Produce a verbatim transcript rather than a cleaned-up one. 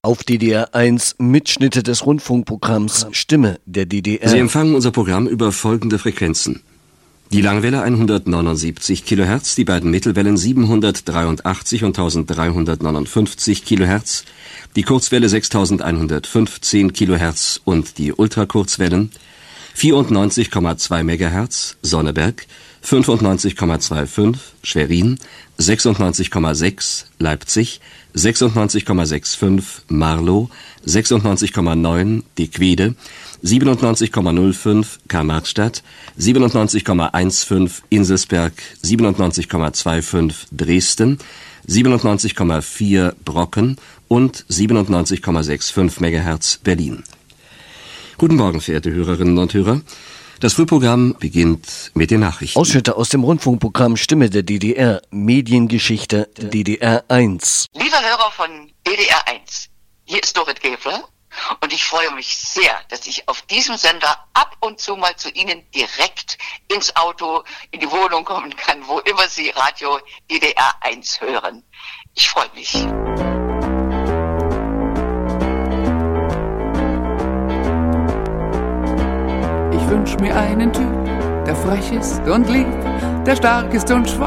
Auf D D R eins Mitschnitte des Rundfunkprogramms Stimme der D D R. Sie empfangen unser Programm über folgende Frequenzen. Die Langwelle hundertneunundsiebzig Kilohertz, die beiden Mittelwellen siebenhundertdreiundachtzig und dreizehnhundertneunundfünfzig Kilohertz, die Kurzwelle sechstausendeinhundertfünfzehn Kilohertz und die Ultrakurzwellen vierundneunzig Komma zwei Megahertz Sonneberg, fünfundneunzig Komma fünfundzwanzig Schwerin, sechsundneunzig Komma sechs Leipzig, sechsundneunzig Komma fünfundsechzig Marlow, sechsundneunzig Komma neun Die Quede, siebenundneunzig Komma null fünf Karl-Marx-Stadt, siebenundneunzig Komma fünfzehn Inselsberg, siebenundneunzig Komma fünfundzwanzig Dresden, siebenundneunzig Komma vier Brocken und siebenundneunzig Komma fünfundsechzig Megahertz Berlin. Guten Morgen, verehrte Hörerinnen und Hörer. Das Frühprogramm beginnt mit den Nachrichten. Ausschnitte aus dem Rundfunkprogramm Stimme der D D R, Mediengeschichte D D R eins. Lieber Hörer von D D R eins, hier ist Dorit Gäfler und ich freue mich sehr, dass ich auf diesem Sender ab und zu mal zu Ihnen direkt ins Auto, in die Wohnung kommen kann, wo immer Sie Radio D D R eins hören. Ich freue mich. Ich wünsch mir einen Typ, der frech ist und lieb, der stark ist und schwach.